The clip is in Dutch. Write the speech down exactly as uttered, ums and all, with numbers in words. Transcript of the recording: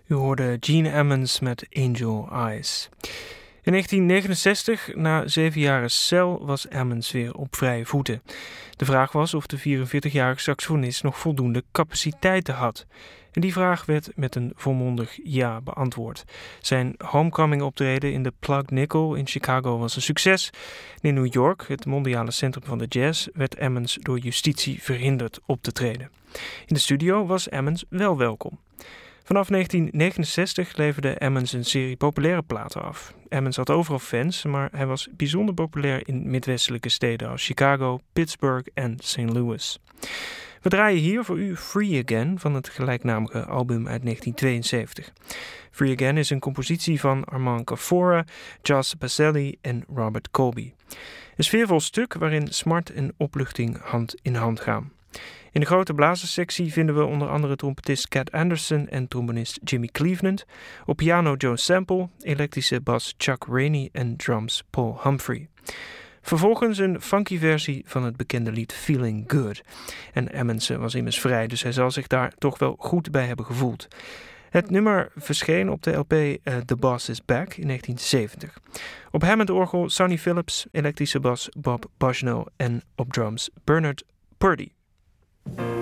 U hoorde Gene Ammons met Angel Eyes. In negentien negenenzestig, na zeven jaren cel, was Ammons weer op vrije voeten. De vraag was of de vierenveertigjarige saxofonist nog voldoende capaciteiten had. En die vraag werd met een volmondig ja beantwoord. Zijn homecoming optreden in de Plug Nickel in Chicago was een succes. En in New York, het mondiale centrum van de jazz, werd Ammons door justitie verhinderd op te treden. In de studio was Ammons wel welkom. Vanaf negentien negenenzestig leverde Ammons een serie populaire platen af. Ammons had overal fans, maar hij was bijzonder populair in midwestelijke steden als Chicago, Pittsburgh en Saint Louis. We draaien hier voor u Free Again van het gelijknamige album uit negentien tweeënzeventig. Free Again is een compositie van Armand Kafora, Charles Baselli en Robert Colby. Een sfeervol stuk waarin smart en opluchting hand in hand gaan. In de grote blazerssectie vinden we onder andere trompetist Cat Anderson en trombonist Jimmy Cleveland. Op piano Joe Sample, elektrische bas Chuck Rainey en drums Paul Humphrey. Vervolgens een funky versie van het bekende lied Feeling Good. En Ammons was immers vrij, dus hij zal zich daar toch wel goed bij hebben gevoeld. Het nummer verscheen op de L P uh, The Boss Is Back in negentien zeventig. Op Hammond-orgel Sonny Phillips, elektrische bas Bob Bushnell en op drums Bernard Purdie.